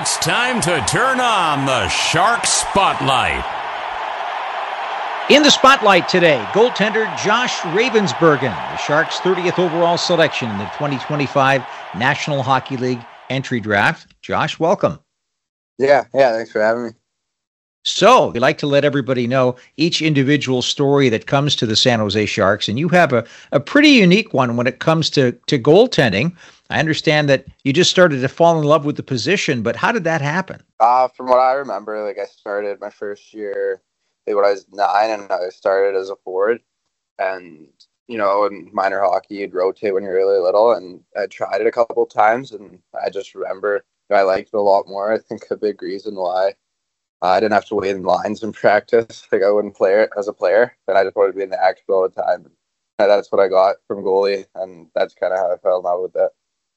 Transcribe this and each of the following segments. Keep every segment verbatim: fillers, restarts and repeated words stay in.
It's time to turn on the Shark Spotlight. In the spotlight today, goaltender Josh Ravensbergen, the Sharks' thirtieth overall selection in the twenty twenty-five National Hockey League entry draft. Josh, welcome. Yeah, yeah, thanks for having me. So, we like to let everybody know each individual story that comes to the San Jose Sharks, and you have a, a pretty unique one when it comes to, to goaltending. I understand that you just started to fall in love with the position, but how did that happen? Uh, from what I remember, like I started my first year, like when I was nine, and I started as a forward. And, you know, in minor hockey, you'd rotate when you're really little, and I tried it a couple of times, and I just remember I liked it a lot more. I think a big reason why uh, I didn't have to wait in lines in practice. Like I wouldn't play it as a player, and I just wanted to be in the action all the time. And that's what I got from goalie, and that's kind of how I fell in love with it.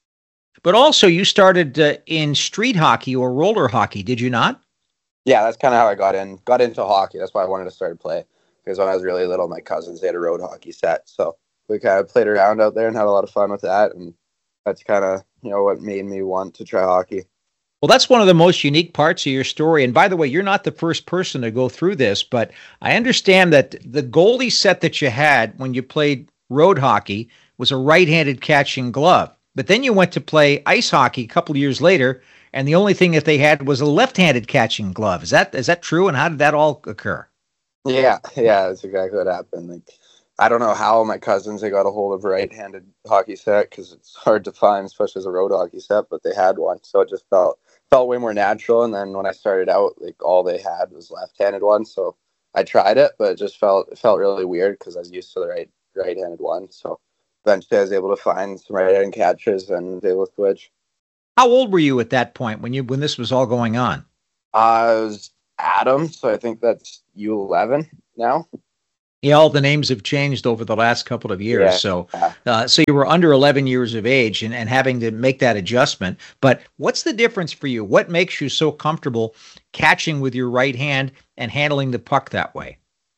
But also, you started uh, in street hockey or roller hockey, did you not? Yeah, that's kind of how I got in. Got into hockey. That's why I wanted to start to play. Because when I was really little, my cousins, they had a road hockey set. So we kind of played around out there and had a lot of fun with that. And that's kind of, you know, what made me want to try hockey. Well, that's one of the most unique parts of your story. And by the way, you're not the first person to go through this, but I understand that the goalie set that you had when you played road hockey was a right-handed catching glove. But then you went to play ice hockey a couple of years later, and the only thing that they had was a left-handed catching glove. Is that is that true? And how did that all occur? Yeah, yeah, that's exactly what happened. Like, I don't know how my cousins, they got a hold of a right-handed hockey set because it's hard to find, especially as a road hockey set, but they had one. So it just felt felt way more natural. And then when I started out, like all they had was left-handed one. So I tried it, but it just felt it felt really weird because I was used to the right right-handed one. So eventually I was able to find some right-handed catches and was able to switch. How old were you at that point when you when this was all going on? Uh, I was Adam, so I think that's U eleven now. Yeah, all the names have changed over the last couple of years. Yeah. So uh, so you were under eleven years of age and, and having to make that adjustment. But what's the difference for you? What makes you so comfortable catching with your right hand and handling the puck that way?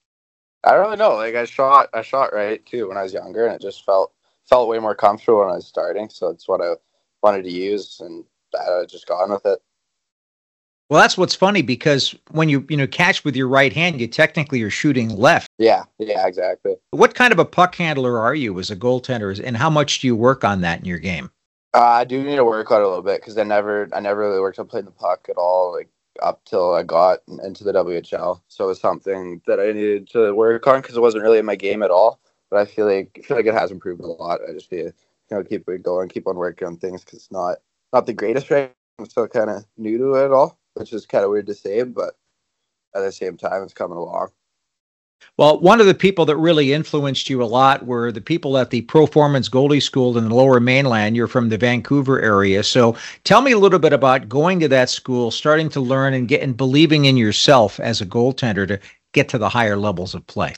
I don't really know. Like I shot, I shot right too when I was younger, and it just felt felt way more comfortable when I was starting. So it's what I wanted to use, and I just got on with it. Well, that's what's funny because when you you know catch with your right hand, you technically are shooting left. Yeah, yeah, exactly. What kind of a puck handler are you as a goaltender, and how much do you work on that in your game? Uh, I do need to work on it a little bit because I never, I never really worked on playing the puck at all. Like up till I got into the W H L. So it was something that I needed to work on because it wasn't really in my game at all. But I feel like I feel like it has improved a lot. I just feel, you know, keep it going, keep on working on things because it's not not the greatest right now. I'm still kind of new to it all, which is kind of weird to say, but at the same time, it's coming along. Well, one of the people that really influenced you a lot were the people at the Proformance Goalie School in the Lower Mainland. You're from the Vancouver area. So tell me a little bit about going to that school, starting to learn and getting believing in yourself as a goaltender to get to the higher levels of play.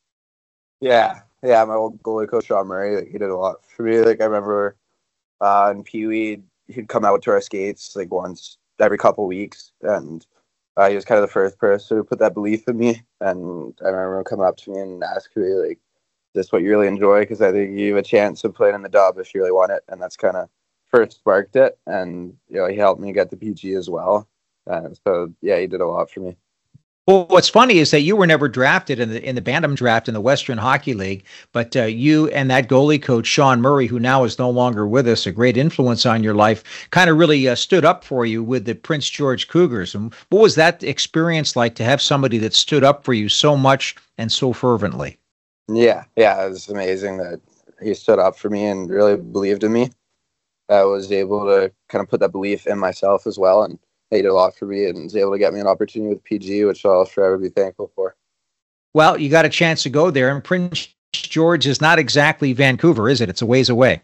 Yeah. Yeah. My old goalie coach, Sean Murray, like, he did a lot for me. Like I remember uh, in Pee Wee, he'd come out to our skates like once every couple weeks. And Uh, he was kind of the first person to put that belief in me, and I remember him coming up to me and asking me, like, is this what you really enjoy? Because I think you have a chance of playing in the dub if you really want it, and that's kind of first sparked it, and, you know, he helped me get the P G as well, and so, yeah, he did a lot for me. Well, what's funny is that you were never drafted in the in the Bantam draft in the Western Hockey League, but uh, you and that goalie coach, Sean Murray, who now is no longer with us, a great influence on your life, kind of really uh, stood up for you with the Prince George Cougars. And what was that experience like to have somebody that stood up for you so much and so fervently? Yeah, yeah, it was amazing that he stood up for me and really believed in me. I was able to kind of put that belief in myself as well, and he did a lot for me and was able to get me an opportunity with P G, which I'll forever be thankful for. Well, you got a chance to go there, and Prince George is not exactly Vancouver, is it? It's a ways away.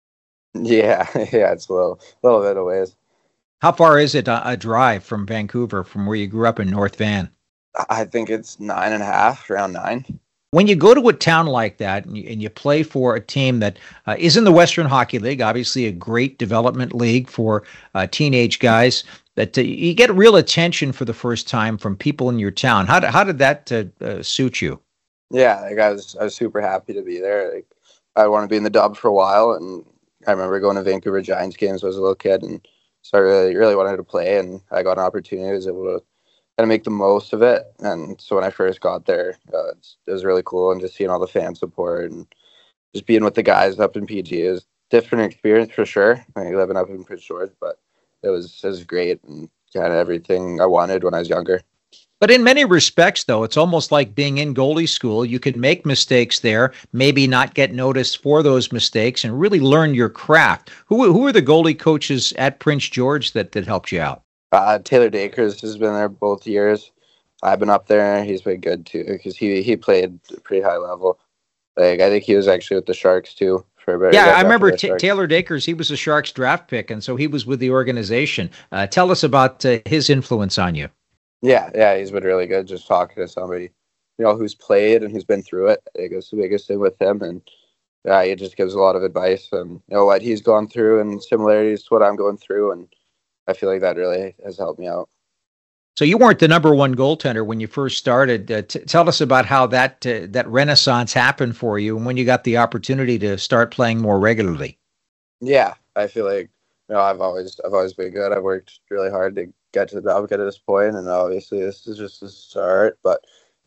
Yeah, yeah, it's a little, little bit of ways. How far is it a, a drive from Vancouver, from where you grew up in North Van? I think it's nine and a half, around nine. When you go to a town like that and you, and you play for a team that uh, is in the Western Hockey League, obviously a great development league for uh, teenage guys, that uh, you get real attention for the first time from people in your town. How did, how did that uh, uh, suit you? Yeah, like I was I was super happy to be there. Like I wanted to be in the dub for a while, and I remember going to Vancouver Giants games when I was a little kid, and So I really, really wanted to play, and I got an opportunity. I was able to kind of make the most of it. And so when I first got there, uh, it's, it was really cool, and just seeing all the fan support and just being with the guys up in P G is different experience for sure. Like living up in Prince George, but it was it was great and kind of everything I wanted when I was younger. But in many respects, though, it's almost like being in goalie school. You can make mistakes there, maybe not get noticed for those mistakes, and really learn your craft. Who who are the goalie coaches at Prince George that, that helped you out? Uh, Taylor Dakers has been there both years. I've been up there. He's been good too because he, he played pretty high level. Like I think he was actually with the Sharks too for a bit. Yeah, I remember t- Taylor Dakers. He was a Sharks draft pick, and so he was with the organization. Uh, tell us about uh, his influence on you. Yeah, yeah, he's been really good. Just talking to somebody, you know, who's played and who's been through it. I guess the biggest thing with him, and yeah, he just gives a lot of advice and you know what he's gone through and similarities to what I'm going through, and I feel like that really has helped me out. So you weren't the number one goaltender when you first started. Uh, t- tell us about how that uh, that renaissance happened for you, and when you got the opportunity to start playing more regularly. Yeah, I feel like you know I've always I've always been good. I've worked really hard to get to the job, get to this point, and obviously this is just the start. But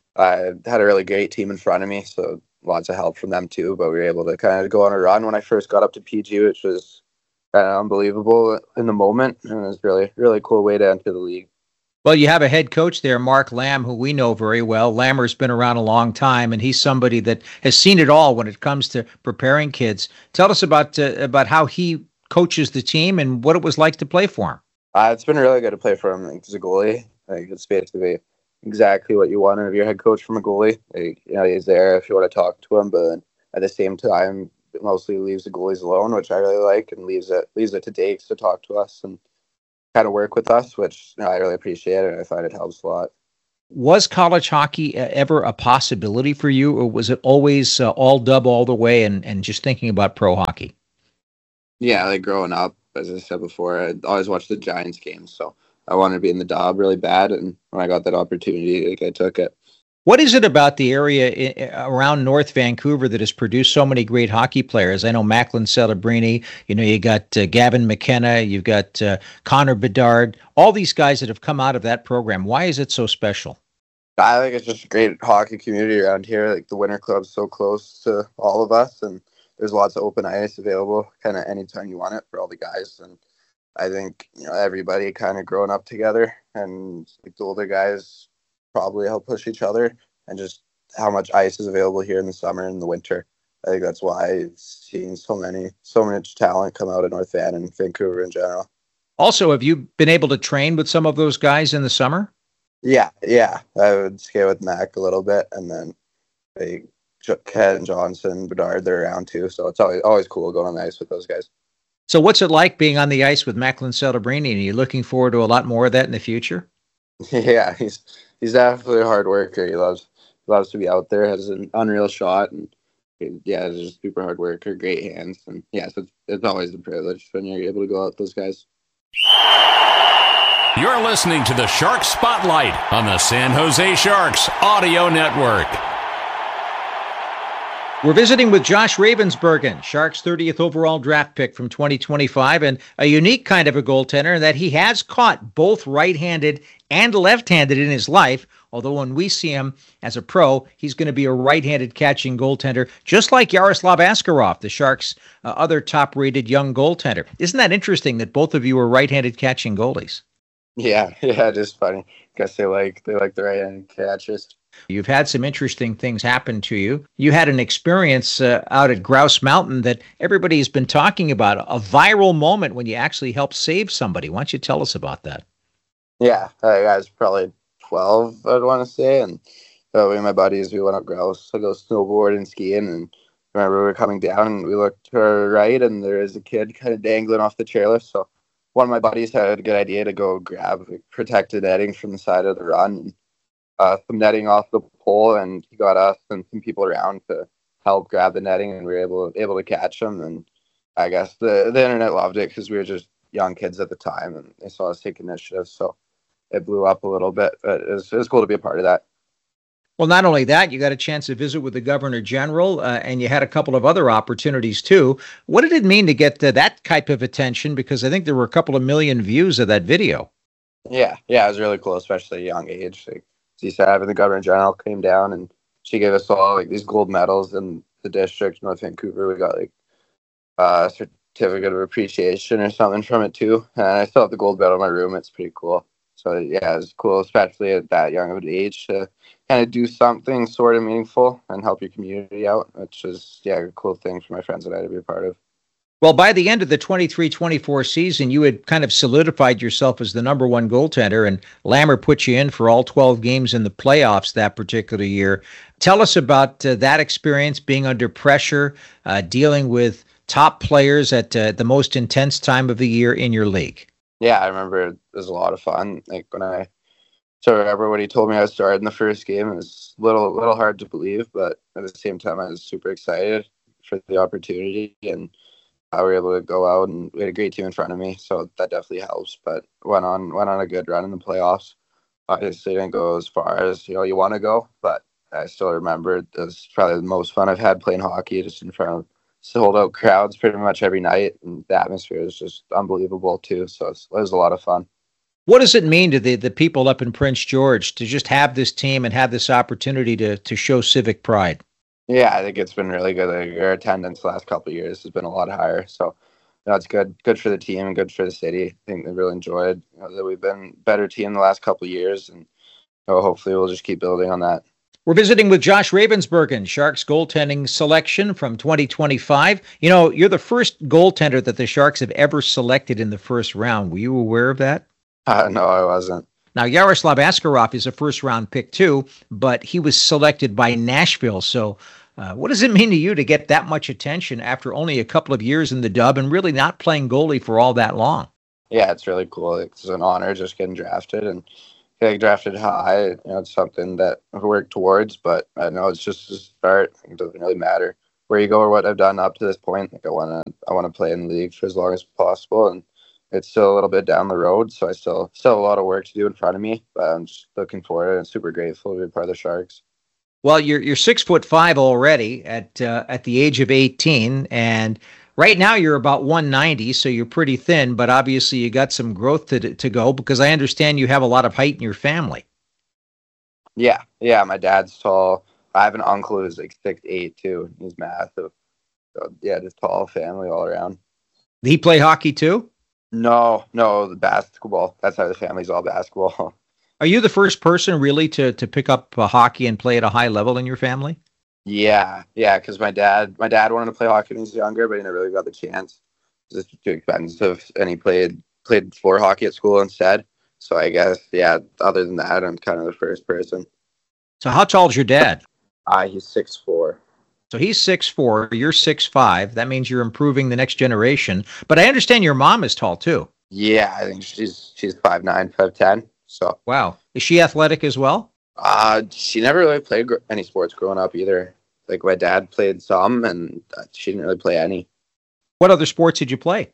I had a really great team in front of me, so lots of help from them too. But we were able to kind of go on a run when I first got up to P G, which was kind of unbelievable in the moment, and it was really really cool way to enter the league. Well, you have a head coach there, Mark Lamb, who we know very well. Lammer's been around a long time, and he's somebody that has seen it all when it comes to preparing kids. Tell us about uh, about how he coaches the team and what it was like to play for him. Uh, it's been really good to play for him like, as a goalie. Like, it's basically exactly what you want out of your head coach from a goalie. Like, you know, he's there if you want to talk to him, but at the same time, mostly leaves the goalies alone, which I really like, and leaves it leaves it to Dakes to talk to us and kind of work with us, which you know, I really appreciate, and I find it helps a lot. Was college hockey ever a possibility for you, or was it always uh, all dub all the way and, and just thinking about pro hockey? Yeah, like growing up, as I said before, I always watched the Giants games, so I wanted to be in the Dob really bad, and when I got that opportunity, like, I took it. What is it about the area I- around North Vancouver that has produced so many great hockey players? I know Macklin Celebrini, you know, you got uh, Gavin McKenna, you've got uh, Connor Bedard, all these guys that have come out of that program. Why is it so special? I think it's just a great hockey community around here. Like the Winter Club's so close to all of us, and there's lots of open ice available kind of anytime you want it for all the guys. And I think, you know, everybody kind of growing up together, and like the older guys probably help push each other, and just how much ice is available here in the summer and the winter. I think that's why seeing so many, so much talent come out of North Van and Vancouver in general. Also, have you been able to train with some of those guys in the summer? Yeah, yeah. I would skate with Mac a little bit, and then like Ken Johnson, Bedard, they're around too. So it's always always cool going on the ice with those guys. So what's it like being on the ice with Macklin Celebrini? And are you looking forward to a lot more of that in the future? Yeah, he's he's definitely a hard worker. He loves loves to be out there, has an unreal shot, and yeah, he's just super hard worker, great hands, and yeah, so it's, it's always a privilege when you're able to go out with those guys. You're listening to the Shark Spotlight on the San Jose Sharks Audio Network. We're visiting with Josh Ravensbergen, Sharks' thirtieth overall draft pick from twenty twenty-five, and a unique kind of a goaltender in that he has caught both right-handed and left-handed in his life, although when we see him as a pro, he's going to be a right-handed catching goaltender, just like Yaroslav Askarov, the Sharks' uh, other top-rated young goaltender. Isn't that interesting that both of you are right-handed catching goalies? Yeah, yeah, just funny. Guess they like they like the right-handed catches. You've had some interesting things happen to you. You had an experience uh, out at Grouse Mountain that everybody has been talking about, a viral moment when you actually helped save somebody. Why don't you tell us about that? Yeah, I was probably twelve, I'd want to say, and uh, we and my buddies, we went up Grouse to go snowboard and skiing, and I remember we were coming down, and we looked to our right, and there was a kid kind of dangling off the chairlift, so one of my buddies had a good idea to go grab like, protected netting from the side of the run, and uh, some netting off the pole, and he got us and some people around to help grab the netting, and we were able able to catch him. And I guess the the internet loved it because we were just young kids at the time, and they saw us take initiative, so it blew up a little bit. But it was, it was cool to be a part of that. Well, not only that, you got a chance to visit with the Governor General, uh, and you had a couple of other opportunities too. What did it mean to get uh, that type of attention? Because I think there were a couple of million views of that video. Yeah, yeah, it was really cool, especially at a young age. Like, as you said, having the Governor General came down and she gave us all like these gold medals in the district, North Vancouver. We got like a certificate of appreciation or something from it too. And I still have the gold medal in my room. It's pretty cool. So yeah, it's cool, especially at that young of an age, to kind of do something sort of meaningful and help your community out, which is yeah, a cool thing for my friends and I to be a part of. Well, by the end of the twenty-three twenty-four season, you had kind of solidified yourself as the number one goaltender, and Lammer put you in for all twelve games in the playoffs that particular year. Tell us about uh, that experience, being under pressure, uh, dealing with top players at uh, the most intense time of the year in your league. Yeah, I remember it was a lot of fun. Like when I so I remember when he told me I started in the first game, it was a little, little hard to believe, but at the same time, I was super excited for the opportunity, and I were able to go out, and we had a great team in front of me, so that definitely helps. But went on went on a good run in the playoffs. Obviously, didn't go as far as you know you want to go, but I still remember it was probably the most fun I've had playing hockey, just in front of sold out crowds pretty much every night, and the atmosphere is just unbelievable too. So it was a lot of fun. What does it mean to the, the people up in Prince George to just have this team and have this opportunity to to show civic pride? Yeah, I think it's been really good. Like, our attendance the last couple of years has been a lot higher. So, you know, it's good good for the team and good for the city. I think they really enjoyed you know, that we've been a better team the last couple of years, and you know, hopefully we'll just keep building on that. We're visiting with Josh Ravensbergen, Sharks goaltending selection from twenty twenty-five. You know, you're the first goaltender that the Sharks have ever selected in the first round. Were you aware of that? Uh, no, I wasn't. Now, Yaroslav Askarov is a first-round pick, too, but he was selected by Nashville. So uh, what does it mean to you to get that much attention after only a couple of years in the dub and really not playing goalie for all that long? Yeah, it's really cool. It's an honor just getting drafted, and getting drafted high. You know, it's something that I've worked towards, but I know it's just a start. It doesn't really matter where you go or what I've done up to this point. Like I want to, I want to play in the league for as long as possible, and it's still a little bit down the road, so I still still have a lot of work to do in front of me. But I'm just looking forward and super grateful to be part of the Sharks. Well, you're you're six foot five already at uh, at the age of eighteen, and right now you're about one ninety, so you're pretty thin. But obviously, you got some growth to to go, because I understand you have a lot of height in your family. Yeah, yeah. My dad's tall. I have an uncle who's like six eight too. He's massive. So yeah, just tall family all around. Did he play hockey too? No, no, the basketball. That's how the family's all basketball. Are you the first person really to to pick up uh, hockey and play at a high level in your family? Yeah, yeah, because my dad, my dad wanted to play hockey when he was younger, but he never really got the chance. It was too expensive, and he played played floor hockey at school instead. So I guess, yeah. Other than that, I'm kind of the first person. So how tall is your dad? Uh, he's six four. So he's six four, you're six five. That means you're improving the next generation. But I understand your mom is tall too. Yeah, I think she's she's five nine, five ten. So wow, is she athletic as well? Uh, she never really played gr- any sports growing up either. Like my dad played some, and she didn't really play any. What other sports did you play?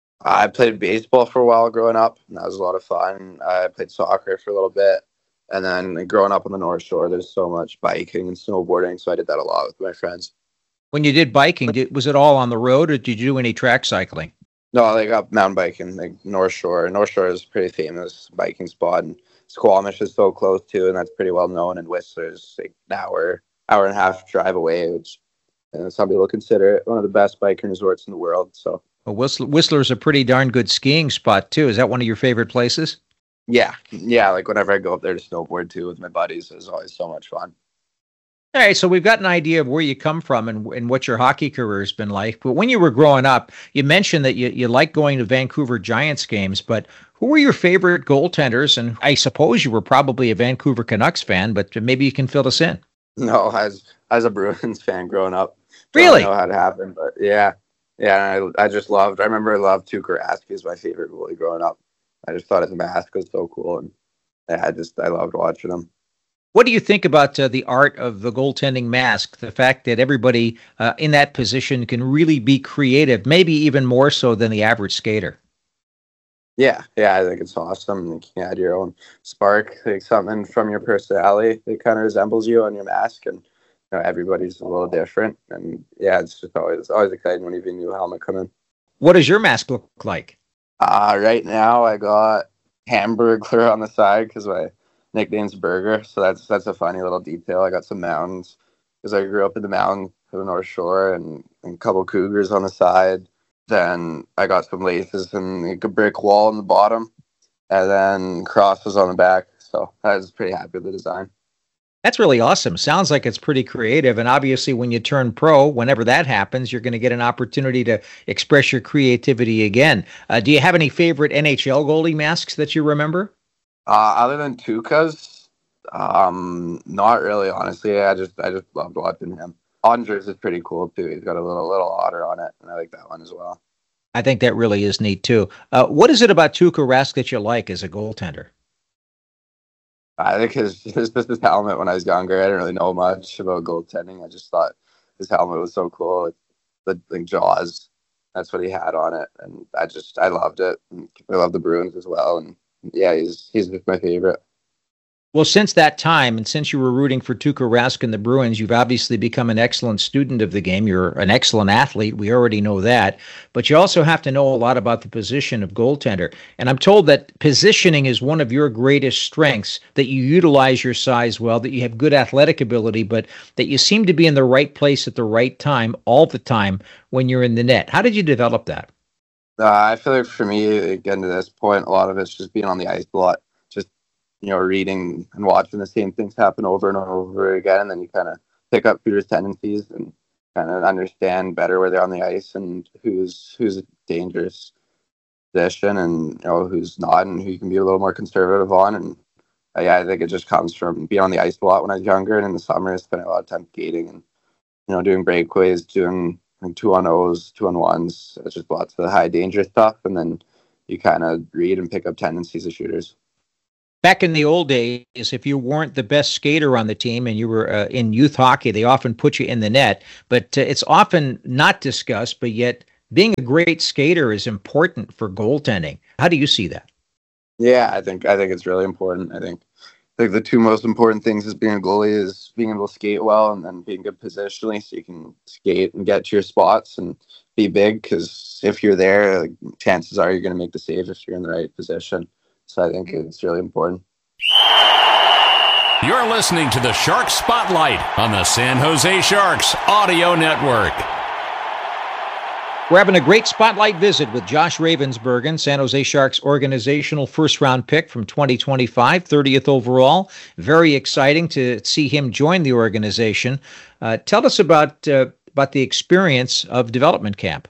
I played baseball for a while growing up, and that was a lot of fun. I played soccer for a little bit, and then like, growing up on the North Shore, there's so much biking and snowboarding, so I did that a lot with my friends. When you did biking, did, was it all on the road, or did you do any track cycling? No, like up mountain biking, like North Shore. North Shore is a pretty famous biking spot, and Squamish is so close too, and that's pretty well known. And Whistler's like an hour, hour and a half drive away, which and some people consider it one of the best biking resorts in the world. So, well, Whistler, Whistler's a pretty darn good skiing spot too. Is that one of your favorite places? Yeah, yeah. Like whenever I go up there to snowboard too with my buddies, it's always so much fun. All right, so we've got an idea of where you come from and, and what your hockey career has been like. But when you were growing up, you mentioned that you, you like going to Vancouver Giants games, but who were your favorite goaltenders? And I suppose you were probably a Vancouver Canucks fan, but maybe you can fill us in. No, as as a Bruins fan growing up. Really? I don't know how it happened, but yeah. Yeah, I, I just loved, I remember I loved Tuukka Rask as my favorite goalie growing up. I just thought his mask was so cool, and yeah, I just, I loved watching him. What do you think about uh, the art of the goaltending mask? The fact that everybody uh, in that position can really be creative, maybe even more so than the average skater. Yeah, yeah, I think it's awesome. Like, you can add your own spark, like something from your personality that kind of resembles you on your mask, and you know, everybody's a little different. And yeah, it's just always it's always exciting when you have a new helmet come in. What does your mask look like? Uh, right now I got Hamburglar on the side because my nickname's Burger, so that's that's a funny little detail. I got some mountains because I grew up in the mountains of the North Shore, and, and a couple cougars on the side. Then I got some laces and like a brick wall on the bottom, and then crosses on the back. So I was pretty happy with the design. That's really awesome. Sounds like it's pretty creative. And obviously, when you turn pro, whenever that happens, you're going to get an opportunity to express your creativity again. Uh, do you have any favorite N H L goalie masks that you remember? Uh, other than Tuukka's, um, not really. Honestly, I just I just loved watching him. Andres is pretty cool too. He's got a little little otter on it, and I like that one as well. I think that really is neat too. Uh, what is it about Tuukka Rask that you like as a goaltender? I think his his just his helmet when I was younger. I didn't really know much about goaltending. I just thought his helmet was so cool. The like Jaws, that's what he had on it, and I just I loved it. And I love the Bruins as well, and yeah, he's he's just my favorite. Well, since that time, and since you were rooting for Tuukka Rask and the Bruins, you've obviously become an excellent student of the game. You're an excellent athlete. We already know that. But you also have to know a lot about the position of goaltender. And I'm told that positioning is one of your greatest strengths, that you utilize your size well, that you have good athletic ability, but that you seem to be in the right place at the right time all the time when you're in the net. How did you develop that? Uh, I feel like for me, getting to this point, a lot of it's just being on the ice a lot. You know, reading and watching the same things happen over and over again, and then you kind of pick up Peter's tendencies and kind of understand better where they're on the ice and who's who's a dangerous position and you know who's not, and who you can be a little more conservative on. And uh, yeah, I think it just comes from being on the ice a lot when I was younger, and in the summer, I spent a lot of time skating and you know doing breakaways, doing like, two on O's, two on ones. It's just lots of high danger stuff, and then you kind of read and pick up tendencies of shooters. Back in the old days, if you weren't the best skater on the team and you were uh, in youth hockey, they often put you in the net. But uh, it's often not discussed, but yet being a great skater is important for goaltending. How do you see that? Yeah, I think I think it's really important. I think like the two most important things as being a goalie is being able to skate well and then being good positionally so you can skate and get to your spots and be big, because if you're there, like, chances are you're going to make the save if you're in the right position. So I think it's really important. You're listening to the Shark Spotlight on the San Jose Sharks Audio Network. We're having a great spotlight visit with Josh Ravensbergen, San Jose Sharks organizational first-round pick from twenty twenty-five, thirtieth overall. Very exciting to see him join the organization. Uh, tell us about uh, about the experience of development camp.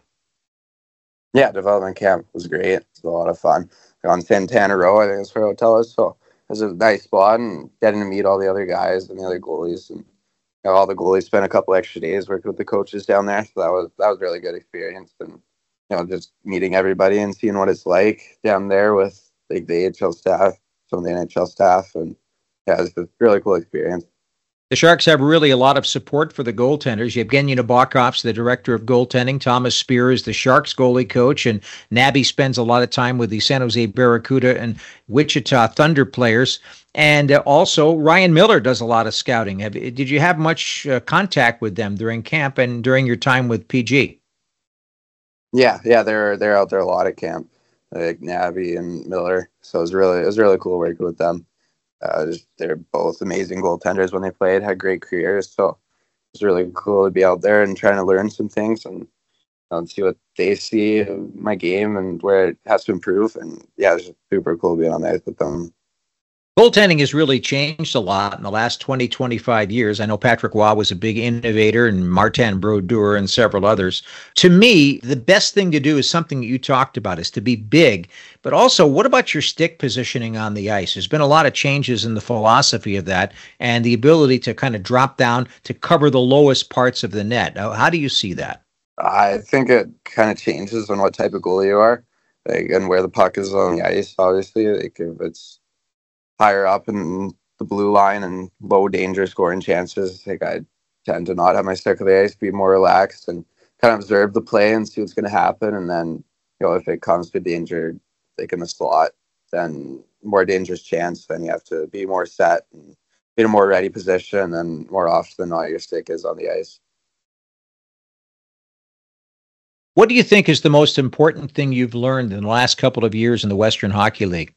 Yeah, development camp was great. It was a lot of fun. On Santana Row, I think that's where hotel is. So it was a nice spot, and getting to meet all the other guys and the other goalies, and you know, all the goalies spent a couple extra days working with the coaches down there. So that was that was a really good experience, and you know, just meeting everybody and seeing what it's like down there with like the A H L staff, some of the N H L staff, and yeah, it was a really cool experience. The Sharks have really a lot of support for the goaltenders. Yevgeny Nabokov's the director of goaltending. Thomas Spear is the Sharks goalie coach. And Nabby spends a lot of time with the San Jose Barracuda and Wichita Thunder players. And uh, also, Ryan Miller does a lot of scouting. Have, did you have much uh, contact with them during camp and during your time with P G? Yeah, yeah, they're they're out there a lot at camp, like Nabby and Miller. So it was really it was really cool working with them. Uh, just, they're both amazing goaltenders when they played, had great careers. So it's really cool to be out there and trying to learn some things and, you know, see what they see of my game and where it has to improve. And yeah, it's super cool being on the ice with them. Goaltending has really changed a lot in the last twenty, twenty-five years. I know Patrick Waugh was a big innovator, and Martin Brodeur and several others. To me, the best thing to do is something that you talked about, is to be big. But also, what about your stick positioning on the ice? There's been a lot of changes in the philosophy of that and the ability to kind of drop down to cover the lowest parts of the net. Now, how do you see that? I think it kind of changes on what type of goalie you are, like, and where the puck is on the ice, obviously. Like if it's higher up in the blue line and low danger scoring chances, I think I tend to not have my stick on the ice, be more relaxed and kind of observe the play and see what's going to happen. And then, you know, if it comes to danger like in the slot, then more dangerous chance. Then you have to be more set and be in a more ready position, and more often than not, your stick is on the ice. What do you think is the most important thing you've learned in the last couple of years in the Western Hockey League?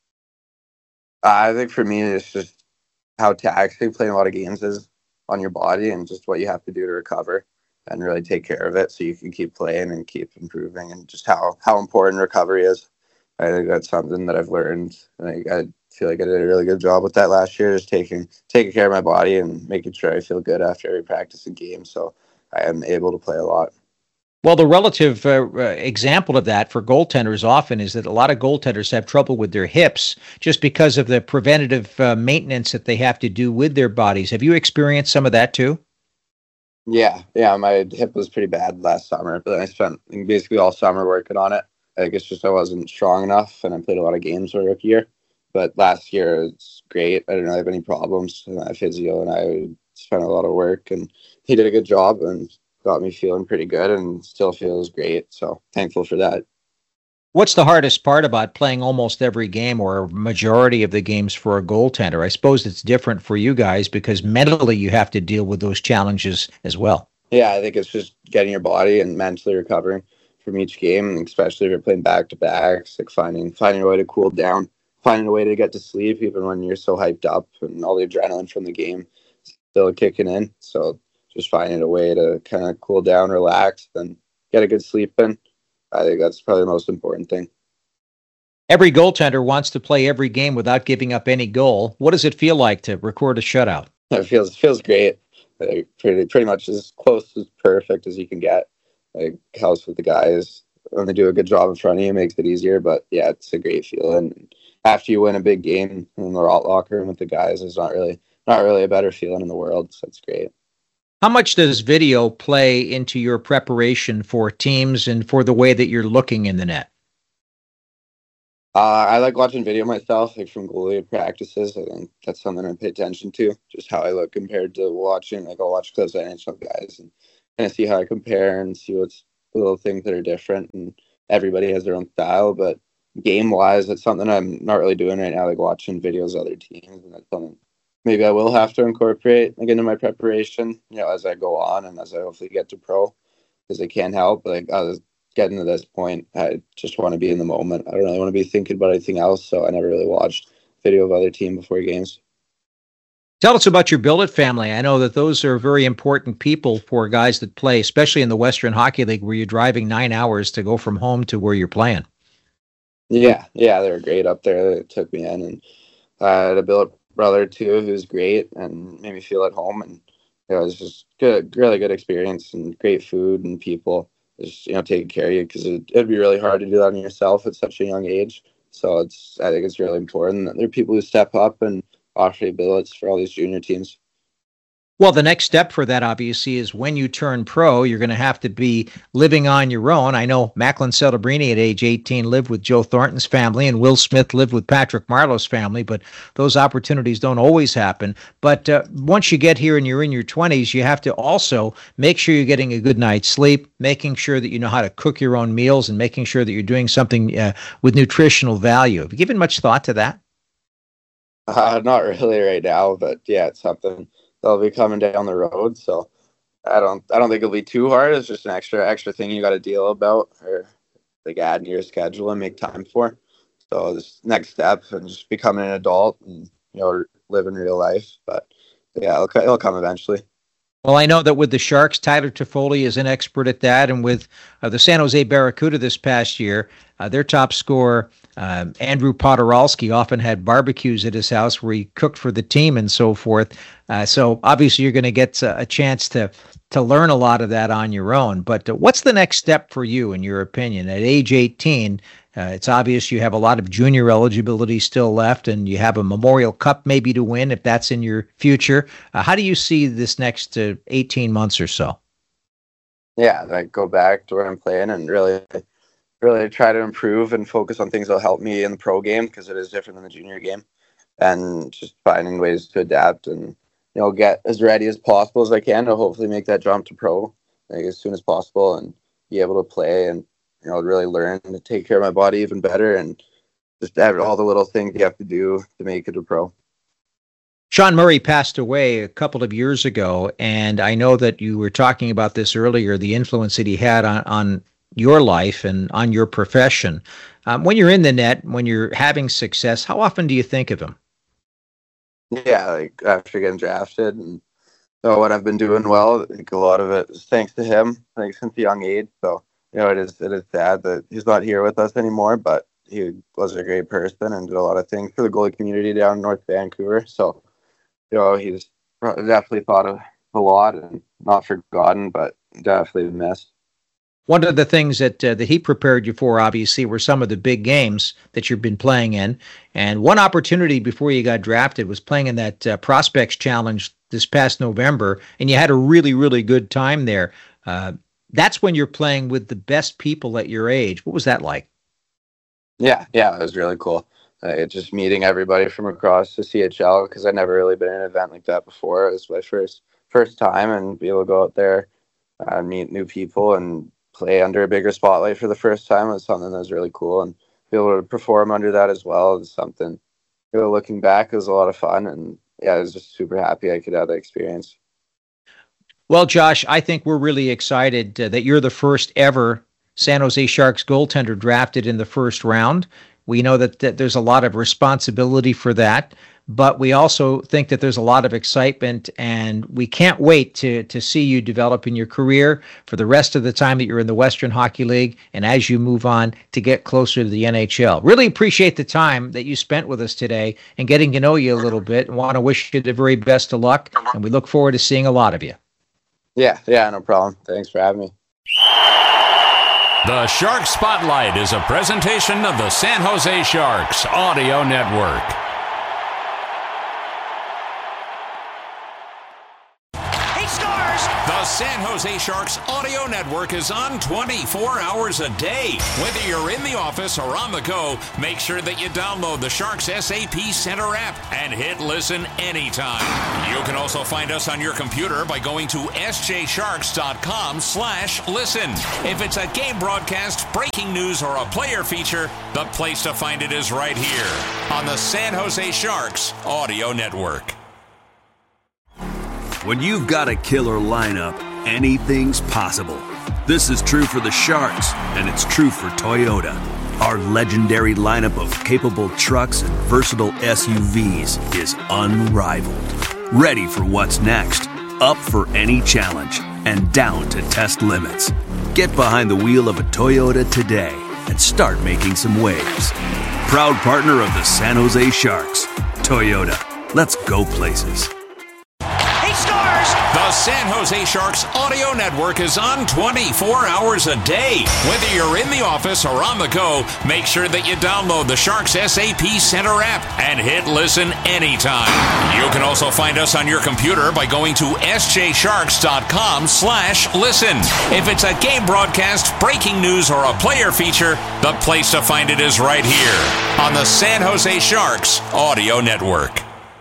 Uh, I think for me, it's just how taxing playing a lot of games is on your body, and just what you have to do to recover and really take care of it so you can keep playing and keep improving, and just how, how important recovery is. I think that's something that I've learned, and I, I feel like I did a really good job with that last year, just taking taking care of my body and making sure I feel good after every practice and game, so I am able to play a lot. Well, the relative uh, uh, example of that for goaltenders often is that a lot of goaltenders have trouble with their hips just because of the preventative uh, maintenance that they have to do with their bodies. Have you experienced some of that too? Yeah, yeah, my hip was pretty bad last summer, but I spent basically all summer working on it. I guess just I wasn't strong enough, and I played a lot of games for a rookie year. But last year it's great. I didn't really have any problems. And my physio and I spent a lot of work, and he did a good job and got me feeling pretty good, and still feels great. So thankful for that. What's the hardest part about playing almost every game or a majority of the games for a goaltender? I suppose it's different for you guys because mentally you have to deal with those challenges as well. Yeah, I think it's just getting your body and mentally recovering from each game, especially if you're playing back-to-backs, like finding finding a way to cool down, finding a way to get to sleep even when you're so hyped up and all the adrenaline from the game still kicking in. So just finding a way to kind of cool down, relax, and get a good sleep in. I think that's probably the most important thing. Every goaltender wants to play every game without giving up any goal. What does it feel like to record a shutout? It feels it feels great. Like pretty pretty much as close as perfect as you can get. Like helps with the guys when they do a good job in front of you, makes it easier. But yeah, it's a great feeling. After you win a big game in the locker room with the guys, it's not really not really a better feeling in the world. So it's great. How much does video play into your preparation for teams and for the way that you're looking in the net? Uh, I like watching video myself, like from goalie practices. I think that's something I pay attention to, just how I look compared to watching. Like I'll watch clips of N H L guys and kind of see how I compare and see what's the little things that are different. And everybody has their own style, but game-wise, that's something I'm not really doing right now, like watching videos of other teams, and that's something maybe I will have to incorporate like into my preparation, you know, as I go on and as I hopefully get to pro, because I can't help. Like I was getting to this point, I just want to be in the moment. I don't really want to be thinking about anything else, so I never really watched video of other team before games. Tell us about your Billet family. I know that those are very important people for guys that play, especially in the Western Hockey League, where you're driving nine hours to go from home to where you're playing. Yeah, yeah, they were great up there. They took me in, and I had a Billet brother too, who's great and made me feel at home, and you know, it was just good, really good experience and great food and people just, you know, taking care of you, because it, it'd be really hard to do that on yourself at such a young age. So it's, I think it's really important that there are people who step up and offer billets for all these junior teams. Well, the next step for that, obviously, is when you turn pro, you're going to have to be living on your own. I know Macklin Celebrini at age eighteen lived with Joe Thornton's family, and Will Smith lived with Patrick Marleau's family, but those opportunities don't always happen. But uh, once you get here and you're in your twenties, you have to also make sure you're getting a good night's sleep, making sure that you know how to cook your own meals, and making sure that you're doing something uh, with nutritional value. Have you given much thought to that? Uh, not really right now, but yeah, it's something that'll be coming down the road. So I don't, I don't think it'll be too hard. It's just an extra, extra thing you got to deal about, or like add in your schedule and make time for. So this next step and just becoming an adult and, you know, living real life. But yeah, it'll, it'll come eventually. Well, I know that with the Sharks, Tyler Toffoli is an expert at that. And with uh, the San Jose Barracuda this past year, uh, their top scorer, um, Andrew Podoralski, often had barbecues at his house where he cooked for the team and so forth. Uh, so obviously you're going to get a, a chance to to learn a lot of that on your own. But uh, what's the next step for you, in your opinion? At age eighteen, uh, it's obvious you have a lot of junior eligibility still left, and you have a Memorial Cup maybe to win if that's in your future. Uh, how do you see this next uh, eighteen months or so? Yeah, like go back to where I'm playing and really, really try to improve and focus on things that'll help me in the pro game, because it is different than the junior game, and just finding ways to adapt and, you know, get as ready as possible as I can to hopefully make that jump to pro like as soon as possible and be able to play and, you know, really learn to take care of my body even better and just all the little things you have to do to make it a pro. Sean Murray passed away a couple of years ago, and I know that you were talking about this earlier, the influence that he had on, on your life and on your profession. Um, when you're in the net, when you're having success, how often do you think of him? Yeah, like after getting drafted and so when I've been doing well, I think a lot of it is thanks to him, I think since a young age. So, you know, it is it is sad that he's not here with us anymore, but he was a great person and did a lot of things for the goalie community down in North Vancouver. So, you know, he's definitely thought of a lot and not forgotten, but definitely missed. One of the things that uh, that he prepared you for, obviously, were some of the big games that you've been playing in. And one opportunity before you got drafted was playing in that uh, Prospects Challenge this past November, and you had a really, really good time there. Uh, that's when you're playing with the best people at your age. What was that like? Yeah, yeah, it was really cool. Uh, just meeting everybody from across the C H L, because I'd never really been in an event like that before. It was my first first time, and be able to go out there and uh, meet new people and play under a bigger spotlight for the first time was something that was really cool, and be able to perform under that as well is something, you know, looking back, it was a lot of fun, and yeah, I was just super happy I could have that experience. Well, Josh, I think we're really excited uh, that you're the first ever San Jose Sharks goaltender drafted in the first round. We know that, that there's a lot of responsibility for that, but we also think that there's a lot of excitement, and we can't wait to to see you develop in your career for the rest of the time that you're in the Western Hockey League, and as you move on to get closer to the N H L. Really appreciate the time that you spent with us today and getting to know you a little bit, and want to wish you the very best of luck, and we look forward to seeing a lot of you. Yeah, yeah, no problem. Thanks for having me. The Shark Spotlight is a presentation of the San Jose Sharks Audio Network. He scores! The San Jose Sharks Audio Network is on twenty-four hours a day. Whether you're in the office or on the go, make sure that you download the Sharks S A P Center app and hit listen anytime. You can also find us on your computer by going to s j sharks dot com slash listen. If it's a game broadcast, breaking news, or a player feature, the place to find it is right here on the San Jose Sharks Audio Network. When you've got a killer lineup, anything's possible. This is true for the Sharks, and it's true for Toyota. Our legendary lineup of capable trucks and versatile S U Vs is unrivaled. Ready for what's next, up for any challenge, and down to test limits. Get behind the wheel of a Toyota today and start making some waves. Proud partner of the San Jose Sharks, Toyota. Let's go places. The San Jose Sharks Audio Network is on twenty-four hours a day. Whether you're in the office or on the go, make sure that you download the Sharks S A P Center app and hit listen anytime. You can also find us on your computer by going to s j sharks dot com slash listen. If it's a game broadcast, breaking news, or a player feature, the place to find it is right here on the San Jose Sharks Audio Network.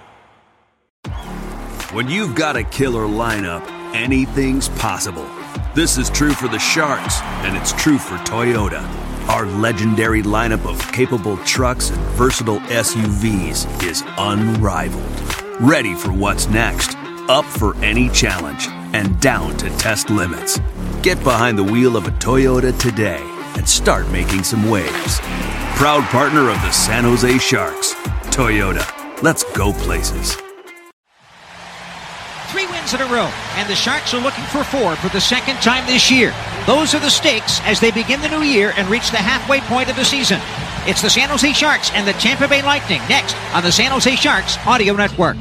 When you've got a killer lineup, anything's possible. This is true for the Sharks, and it's true for Toyota. Our legendary lineup of capable trucks and versatile S U Vs is unrivaled. Ready for what's next, up for any challenge, and down to test limits. Get behind the wheel of a Toyota today and start making some waves. Proud partner of the San Jose Sharks, Toyota. Let's go places. Three wins in a row, and the Sharks are looking for four for the second time this year. Those are the stakes as they begin the new year and reach the halfway point of the season. It's the San Jose Sharks and the Tampa Bay Lightning next on the San Jose Sharks Audio Network.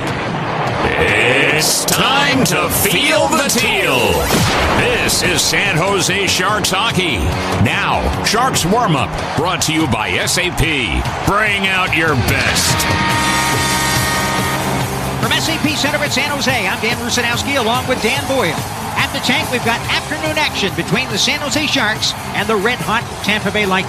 It's time to feel the teal. This is San Jose Sharks hockey. Now, Sharks warm-up, brought to you by S A P. Bring out your best. From S A P Center at San Jose, I'm Dan Rusanowski along with Dan Boyle. At the tank, we've got afternoon action between the San Jose Sharks and the red-hot Tampa Bay Lightning.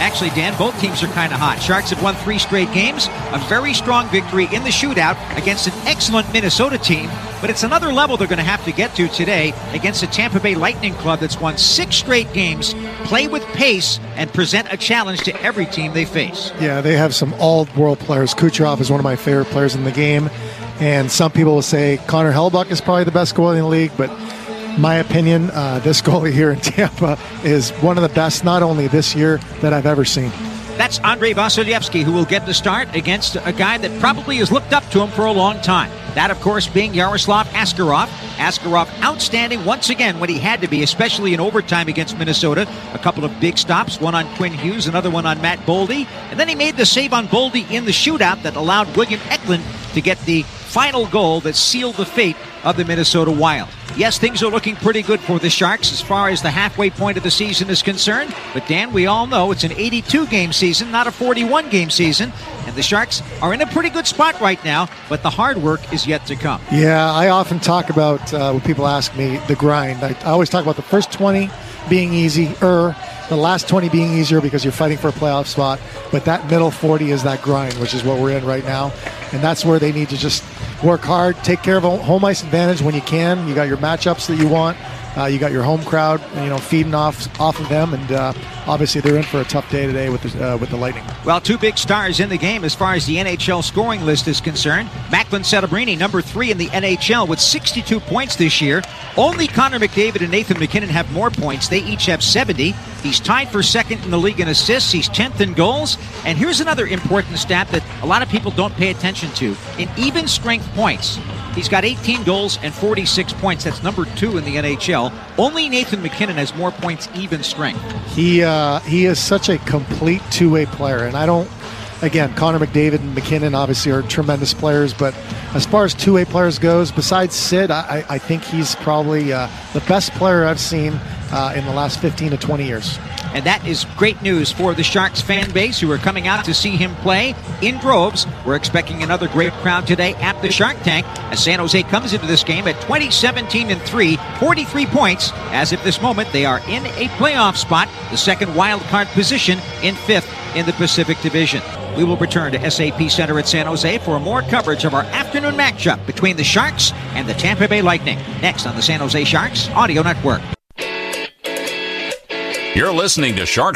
Actually, Dan, both teams are kind of hot. Sharks have won three straight games, a very strong victory in the shootout against an excellent Minnesota team, but it's another level they're going to have to get to today against a Tampa Bay Lightning club that's won six straight games, play with pace, and present a challenge to every team they face. Yeah, they have some all-world players. Kucherov is one of my favorite players in the game, and some people will say Connor Hellebuyck is probably the best goalie in the league, but my opinion, uh, this goalie here in Tampa is one of the best, not only this year, that I've ever seen. That's Andrei Vasilevsky, who will get the start against a guy that probably has looked up to him for a long time. That, of course, being Yaroslav Askarov. Askarov outstanding once again when he had to be, especially in overtime against Minnesota. A couple of big stops, one on Quinn Hughes, another one on Matt Boldy. And then he made the save on Boldy in the shootout that allowed William Eklund to get the final goal that sealed the fate of the Minnesota Wild. Yes, things are looking pretty good for the Sharks as far as the halfway point of the season is concerned. But Dan, we all know it's an eighty-two game season, not a forty-one game season. And the Sharks are in a pretty good spot right now, but the hard work is yet to come. Yeah, I often talk about, uh, when people ask me, the grind. I, I always talk about the first twenty being easier, the last twenty being easier because you're fighting for a playoff spot. But that middle forty is that grind, which is what we're in right now. And that's where they need to just work hard, take care of home ice advantage when you can. You got your matchups that you want. Uh, you got your home crowd, you know, feeding off off of them, and uh, obviously they're in for a tough day today with the uh, with the Lightning. Well, two big stars in the game as far as the N H L scoring list is concerned. Macklin Celebrini, number three in the N H L with sixty-two points this year. Only Connor McDavid and Nathan MacKinnon have more points. They each have seventy. He's tied for second in the league in assists. He's tenth in goals. And here's another important stat that a lot of people don't pay attention to. In even strength points, he's got eighteen goals and forty-six points. That's number two in the N H L. Only Nathan MacKinnon has more points even strength. He uh, he is such a complete two-way player, and I don't. Again, Connor McDavid and MacKinnon obviously are tremendous players, but as far as two-way players goes, besides Sid, I, I think he's probably uh, the best player I've seen uh, in the last fifteen to twenty years. And that is great news for the Sharks fan base who are coming out to see him play in droves. We're expecting another great crowd today at the Shark Tank as San Jose comes into this game at twenty, seventeen, and three, forty-three points. As of this moment, they are in a playoff spot, the second wild card position in fifth in the Pacific Division. We will return to S A P Center at San Jose for more coverage of our afternoon matchup between the Sharks and the Tampa Bay Lightning. Next on the San Jose Sharks Audio Network. You're listening to Sharks